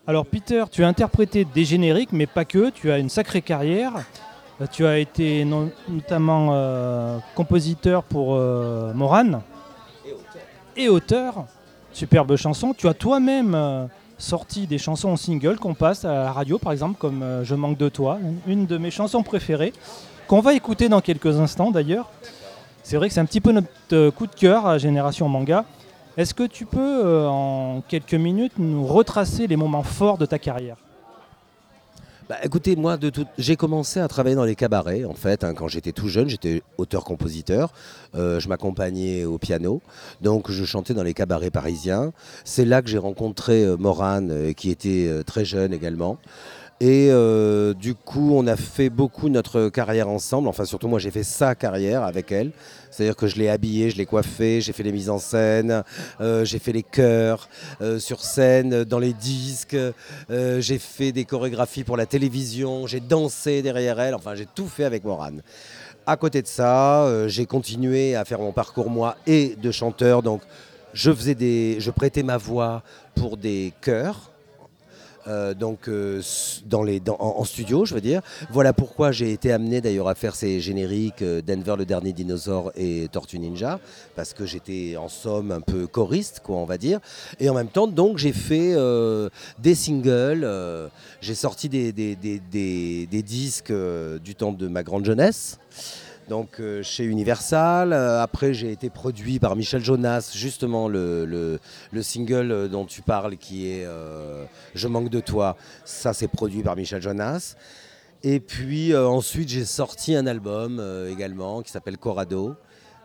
Alors Peter, tu as interprété des génériques, mais pas que, tu as une sacrée carrière. Tu as été notamment compositeur pour Moran et auteur. Superbe chanson. Tu as toi-même sorti des chansons en single qu'on passe à la radio, par exemple, comme Je manque de toi, une de mes chansons préférées, qu'on va écouter dans quelques instants d'ailleurs. C'est vrai que c'est un petit peu notre coup de cœur à Génération Manga. Est-ce que tu peux, en quelques minutes, nous retracer les moments forts de ta carrière ? Bah, écoutez, moi, j'ai commencé à travailler dans les cabarets, en fait, quand j'étais tout jeune. J'étais auteur-compositeur. Je m'accompagnais au piano. Donc, je chantais dans les cabarets parisiens. C'est là que j'ai rencontré Morane, qui était très jeune également. Et du coup, on a fait beaucoup notre carrière ensemble. Enfin, surtout moi, j'ai fait sa carrière avec elle. C'est-à-dire que je l'ai habillée, je l'ai coiffée, j'ai fait les mises en scène, j'ai fait les chœurs sur scène, dans les disques. J'ai fait des chorégraphies pour la télévision, j'ai dansé derrière elle. Enfin, j'ai tout fait avec Morane. À côté de ça, j'ai continué à faire mon parcours, moi, et de chanteur. Donc, je prêtais ma voix pour des chœurs. En studio, je veux dire. Voilà pourquoi j'ai été amené d'ailleurs à faire ces génériques Denver le dernier dinosaure et Tortue Ninja, parce que j'étais en somme un peu choriste, quoi, on va dire. Et en même temps, donc, j'ai fait des singles, j'ai sorti des disques du temps de ma grande jeunesse. Donc chez Universal. Après, j'ai été produit par Michel Jonas, justement le single dont tu parles, qui est Je manque de toi. Ça, c'est produit par Michel Jonas. Et puis ensuite, j'ai sorti un album également qui s'appelle Corrado.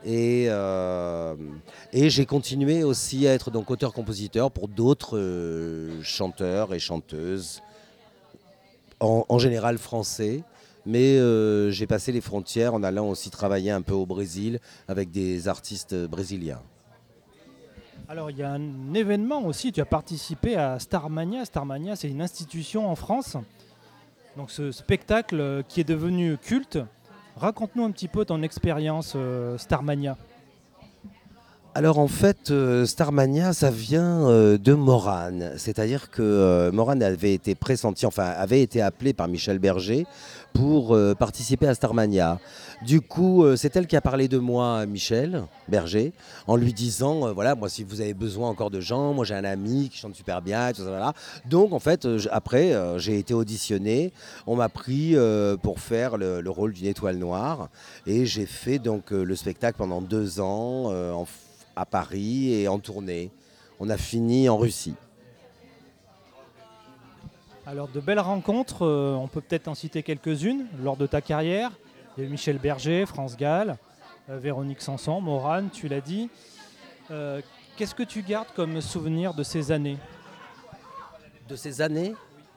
Et j'ai continué aussi à être donc auteur-compositeur pour d'autres chanteurs et chanteuses, en général français. Mais j'ai passé les frontières en allant aussi travailler un peu au Brésil avec des artistes brésiliens. Alors il y a un événement aussi, tu as participé à Starmania. Starmania, c'est une institution en France. Donc ce spectacle qui est devenu culte. Raconte-nous un petit peu ton expérience Starmania. Alors en fait, Starmania, ça vient de Morane. C'est-à-dire que Morane avait été pressenti, enfin avait été appelé par Michel Berger pour participer à Starmania. Du coup, c'est elle qui a parlé de moi à Michel Berger en lui disant, voilà, moi si vous avez besoin encore de gens, moi j'ai un ami qui chante super bien, tout ça, voilà. Donc en fait, après, j'ai été auditionné. On m'a pris pour faire le rôle d'une étoile noire. Et j'ai fait donc le spectacle pendant 2 ans à Paris et en tournée. On a fini en Russie. Alors de belles rencontres, on peut peut-être en citer quelques-unes lors de ta carrière. Il y a eu Michel Berger, France Gall, Véronique Sanson, Morane, tu l'as dit. Qu'est-ce que tu gardes comme souvenir de ces années ? De ces années,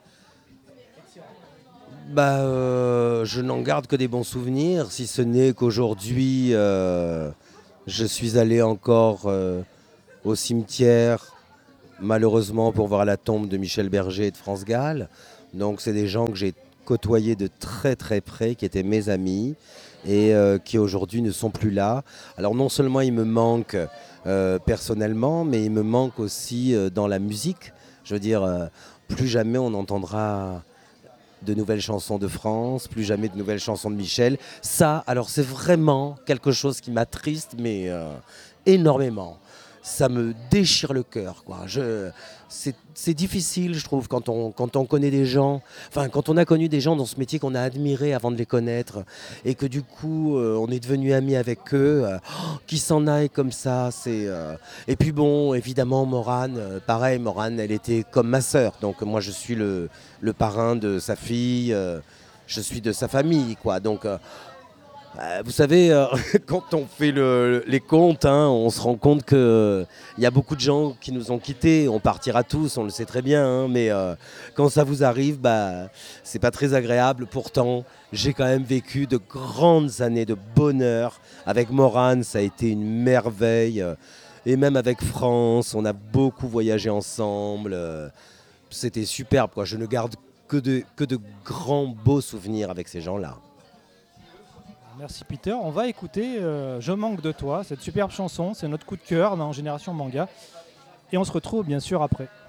je n'en garde que des bons souvenirs, si ce n'est qu'aujourd'hui, je suis allé encore au cimetière, malheureusement, pour voir la tombe de Michel Berger et de France Gall. Donc c'est des gens que j'ai côtoyés de très très près, qui étaient mes amis et qui aujourd'hui ne sont plus là. Alors non seulement ils me manquent personnellement, mais ils me manquent aussi dans la musique. Je veux dire, plus jamais on entendra de nouvelles chansons de France, plus jamais de nouvelles chansons de Michel. Ça, alors c'est vraiment quelque chose qui m'attriste, mais énormément. Ça me déchire le cœur, quoi. C'est difficile, je trouve, quand on connaît des gens, enfin quand on a connu des gens dans ce métier qu'on a admiré avant de les connaître, et que du coup on est devenu amis avec eux, qui s'en aillent comme ça. Et puis bon, évidemment, Morane, pareil, Morane, elle était comme ma sœur, donc moi je suis le parrain de sa fille, je suis de sa famille, quoi. Donc vous savez, quand on fait les comptes, on se rend compte qu'il y a beaucoup de gens qui nous ont quittés. On partira tous, on le sait très bien, mais quand ça vous arrive, c'est pas très agréable. Pourtant, j'ai quand même vécu de grandes années de bonheur. Avec Morane, ça a été une merveille. Et même avec France, on a beaucoup voyagé ensemble. C'était superbe, quoi. Je ne garde que de grands beaux souvenirs avec ces gens-là. Merci Peter. On va écouter Je manque de toi, cette superbe chanson. C'est notre coup de cœur dans Génération Manga. Et on se retrouve bien sûr après.